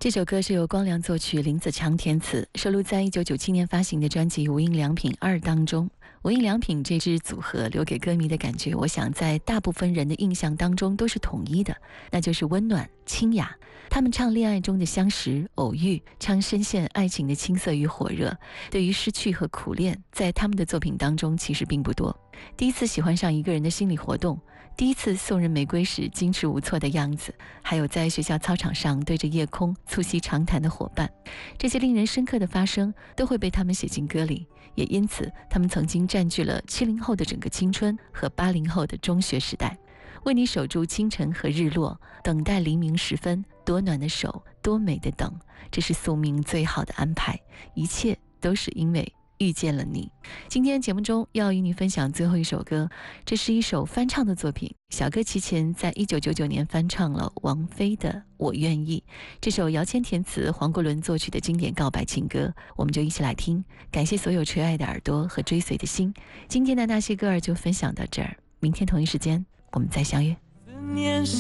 这首歌是由光良作曲，林子强填词，收录在1997年发行的专辑《无印良品2》当中。无印良品这支组合留给歌迷的感觉，我想在大部分人的印象当中都是统一的，那就是温暖清雅。他们唱恋爱中的相识偶遇，唱深陷爱情的青涩与火热。对于失去和苦恋，在他们的作品当中其实并不多。第一次喜欢上一个人的心理活动，第一次送人玫瑰时矜持无措的样子，还有在学校操场上对着夜空促膝长谈的伙伴，这些令人深刻的发生都会被他们写进歌里，也因此他们曾经占据了70后的整个青春和80后的中学时代。为你守住清晨和日落，等待黎明时分，多暖的手，多美的等，这是宿命最好的安排，一切都是因为遇见了你。今天节目中要与你分享最后一首歌，这是一首翻唱的作品，小哥齐秦在1999年翻唱了王菲的《我愿意》，这首姚谦填词，黄国伦作曲的经典告白情歌，我们就一起来听。感谢所有垂爱的耳朵和追随的心，今天的那些歌儿就分享到这儿，明天同一时间我们再相约。 思念是